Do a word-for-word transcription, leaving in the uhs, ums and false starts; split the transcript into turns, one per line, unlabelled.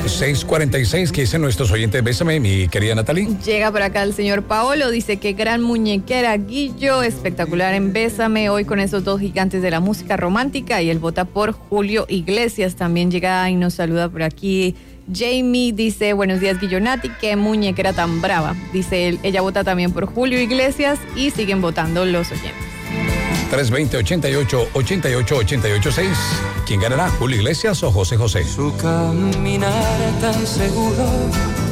seis cuarenta y seis, ¿qué dicen nuestros oyentes? Bésame, mi querida Natalie.
Llega por acá el señor Paolo, dice que gran muñequera, Guillo, espectacular en Bésame, hoy con esos dos gigantes de la música romántica, y él vota por Julio Iglesias. También llega y nos saluda por aquí Jamie, dice, buenos días Guillonati, qué muñequera tan brava. Dice él, ella vota también por Julio Iglesias y siguen votando los oyentes.
tres veinte, ochenta y ocho, ochenta y ocho, ochenta y ocho seis. ¿Quién ganará, Julio Iglesias o José José?
Su caminar tan seguro